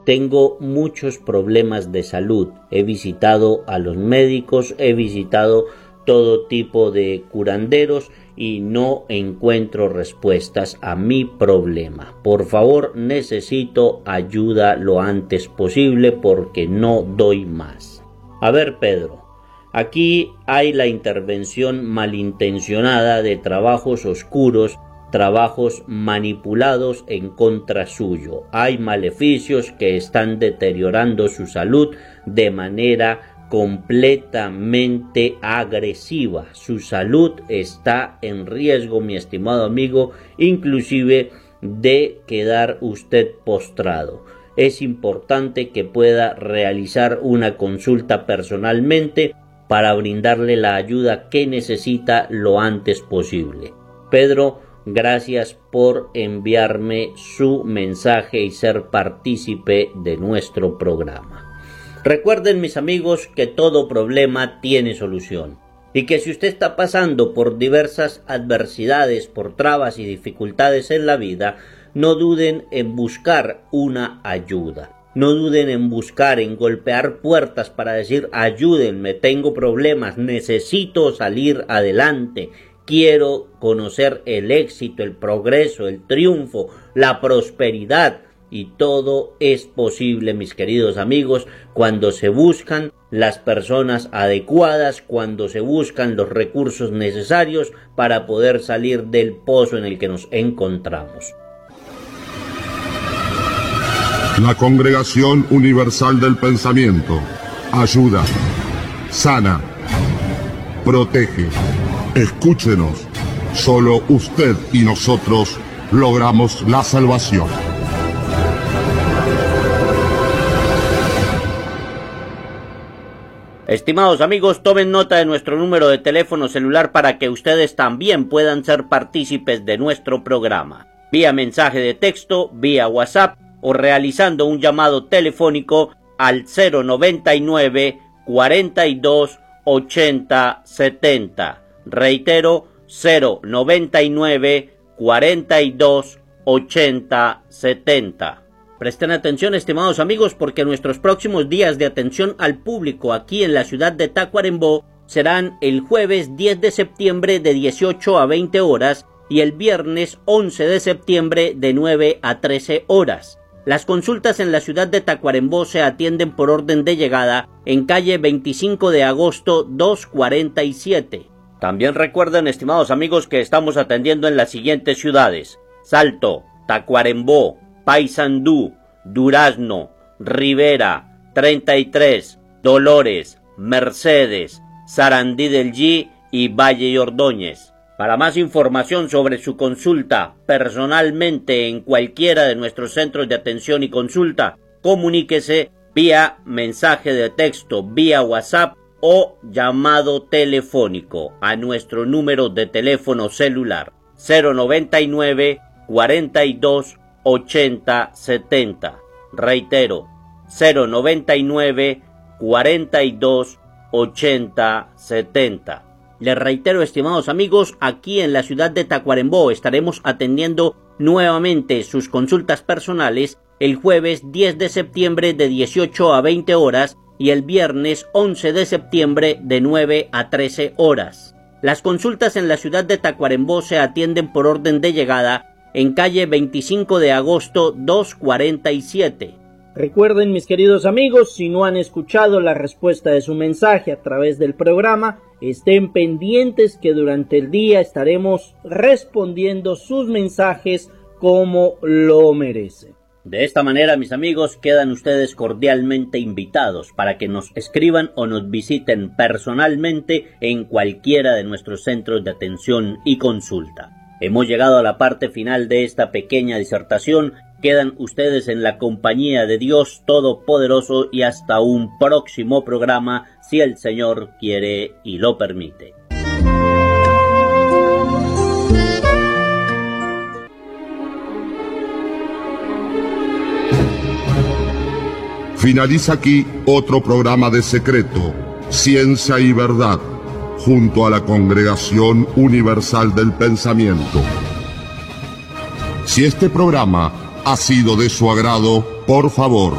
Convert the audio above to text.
Tengo muchos problemas de salud. He visitado a los médicos, he visitado todo tipo de curanderos y no encuentro respuestas a mi problema. Por favor, necesito ayuda lo antes posible porque no doy más. A ver, Pedro, aquí hay la intervención malintencionada de trabajos oscuros, trabajos manipulados en contra suyo. Hay maleficios que están deteriorando su salud de manera completamente agresiva. Su salud está en riesgo, mi estimado amigo, inclusive de quedar usted postrado. Es importante que pueda realizar una consulta personalmente para brindarle la ayuda que necesita lo antes posible. Pedro, gracias por enviarme su mensaje y ser partícipe de nuestro programa. Recuerden, mis amigos, que todo problema tiene solución y que si usted está pasando por diversas adversidades, por trabas y dificultades en la vida, no duden en buscar una ayuda. No duden en buscar, en golpear puertas para decir: ayúdenme, tengo problemas, necesito salir adelante, quiero conocer el éxito, el progreso, el triunfo, la prosperidad. Y todo es posible, mis queridos amigos, cuando se buscan las personas adecuadas, cuando se buscan los recursos necesarios para poder salir del pozo en el que nos encontramos. La Congregación Universal del Pensamiento ayuda, sana, protege. Escúchenos, solo usted y nosotros logramos la salvación. Estimados amigos, tomen nota de nuestro número de teléfono celular para que ustedes también puedan ser partícipes de nuestro programa. Vía mensaje de texto, vía WhatsApp o realizando un llamado telefónico al 099 42 80 70. Reitero, 099 42 80 70. Presten atención, estimados amigos, porque nuestros próximos días de atención al público aquí en la ciudad de Tacuarembó serán el jueves 10 de septiembre de 18 a 20 horas y el viernes 11 de septiembre de 9 a 13 horas. Las consultas en la ciudad de Tacuarembó se atienden por orden de llegada en calle 25 de agosto 247. También recuerden, estimados amigos, que estamos atendiendo en las siguientes ciudades: Salto, Tacuarembó, Paysandú, Durazno, Rivera, 33, Dolores, Mercedes, Sarandí del G y Valle y Ordóñez. Para más información sobre su consulta personalmente en cualquiera de nuestros centros de atención y consulta, comuníquese vía mensaje de texto, vía WhatsApp o llamado telefónico a nuestro número de teléfono celular 099 42 80 70. Reitero, 099 42 80 70. Les reitero, estimados amigos, aquí en la ciudad de Tacuarembó estaremos atendiendo nuevamente sus consultas personales el jueves 10 de septiembre de 18 a 20 horas y el viernes 11 de septiembre de 9 a 13 horas. Las consultas en la ciudad de Tacuarembó se atienden por orden de llegada en calle 25 de agosto 247. Recuerden, mis queridos amigos, si no han escuchado la respuesta de su mensaje a través del programa, estén pendientes que durante el día estaremos respondiendo sus mensajes como lo merecen. De esta manera, mis amigos, quedan ustedes cordialmente invitados para que nos escriban o nos visiten personalmente en cualquiera de nuestros centros de atención y consulta. Hemos llegado a la parte final de esta pequeña disertación. Quedan ustedes en la compañía de Dios Todopoderoso y hasta un próximo programa, si el Señor quiere y lo permite. Finaliza aquí otro programa de Secreto, Ciencia y Verdad, junto a la Congregación Universal del Pensamiento. Si este programa ha sido de su agrado, por favor,